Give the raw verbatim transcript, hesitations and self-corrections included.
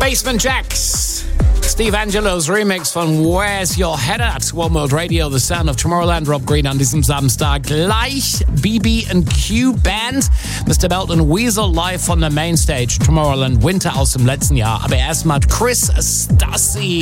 Basement Jaxx. Steve Angelos Remix von Where's Your Head At? One World Radio, The Sound of Tomorrowland. Rob Green an diesem Samstag. Gleich B B and Q Band. Mister Belton Weasel live von der Mainstage. Tomorrowland Winter aus dem letzten Jahr. Aber erstmal Chris Stassi.